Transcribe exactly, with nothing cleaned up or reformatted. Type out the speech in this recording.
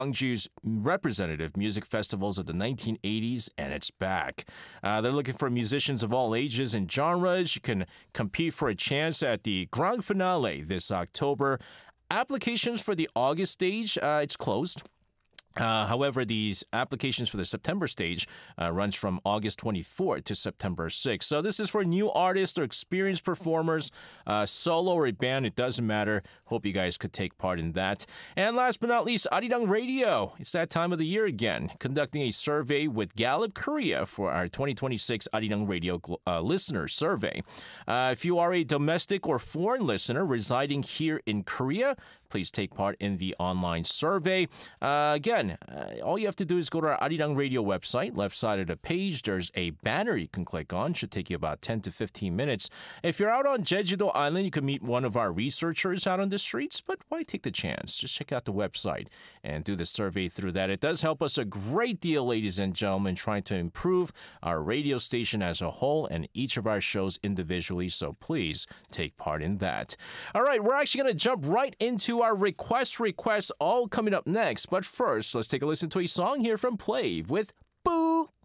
Gwangju's representative music festivals of the nineteen eighties, and it's back. Uh, they're looking for musicians of all ages and genres. You can compete for a chance at the Grand Finale this October. Applications for the August stage, uh, it's closed. Uh, however, these applications for the September stage uh, runs from August twenty-fourth to September sixth. So this is for new artists or experienced performers, uh, solo or a band, it doesn't matter. Hope you guys could take part in that. And last but not least, Arirang Radio. It's that time of the year again, conducting a survey with Gallup Korea for our twenty twenty-six Arirang Radio uh, listener survey. Uh, if you are a domestic or foreign listener residing here in Korea, please take part in the online survey. Uh, again, uh, all you have to do is go to our Arirang Radio website. Left side of the page, there's a banner you can click on. Should take you about ten to fifteen minutes. If you're out on Jeju-do Island, you can meet one of our researchers out on the streets, but why take the chance? Just check out the website and do the survey through that. It does help us a great deal, ladies and gentlemen, trying to improve our radio station as a whole and each of our shows individually, so please take part in that. All right, we're actually going to jump right into our request requests, all coming up next. But first, let's take a listen to a song here from Plave with Boo!